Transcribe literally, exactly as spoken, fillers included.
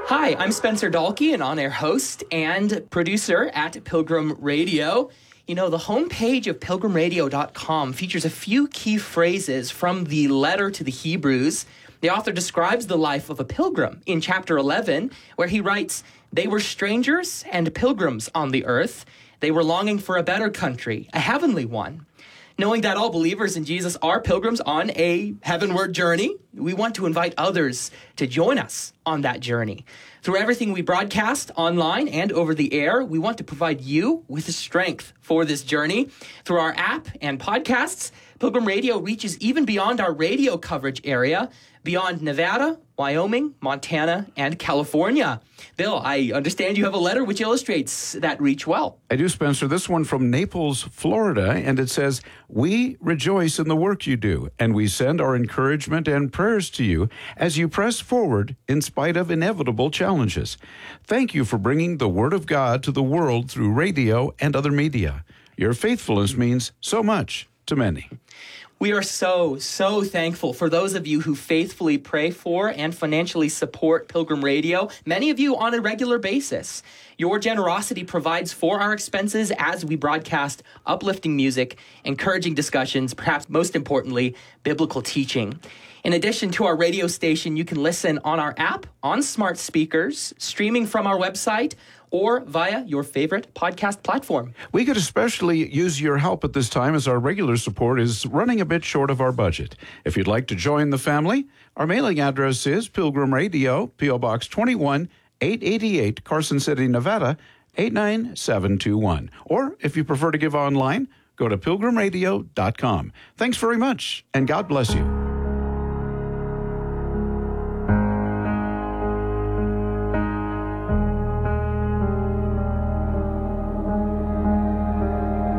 Hi, I'm Spencer Dahlke, an on-air host and producer at Pilgrim Radio. You know, the homepage of pilgrim radio dot com features a few key phrases from the letter to the Hebrews. The author describes the life of a pilgrim in chapter eleven, where he writes, "They were strangers and pilgrims on the earth. They were longing for a better country, a heavenly one." Knowing that all believers in Jesus are pilgrims on a heavenward journey, we want to invite others to join us on that journey. Through everything we broadcast online and over the air, we want to provide you with the strength for this journey. Through our app and podcasts, Pilgrim Radio reaches even beyond our radio coverage area, beyond Nevada, Wyoming, Montana, and California. Bill, I understand you have a letter which illustrates that reach well. I do, Spencer. This one from Naples, Florida, and it says, "We rejoice in the work you do, and we send our encouragement and prayers to you as you press forward in spite of inevitable challenges. Thank you for bringing the Word of God to the world through radio and other media. Your faithfulness means so much to many." We are so, so thankful for those of you who faithfully pray for and financially support Pilgrim Radio, many of you on a regular basis. Your generosity provides for our expenses as we broadcast uplifting music, encouraging discussions, perhaps most importantly, biblical teaching. In addition to our radio station, you can listen on our app, on smart speakers, streaming from our website, or via your favorite podcast platform. We could especially use your help at this time as our regular support is running a bit short of our budget. If you'd like to join the family, our mailing address is Pilgrim Radio, P O Box twenty-one, eight eighty-eight, Carson City, Nevada, eight nine seven two one. Or if you prefer to give online, go to pilgrim radio dot com. Thanks very much, and God bless you.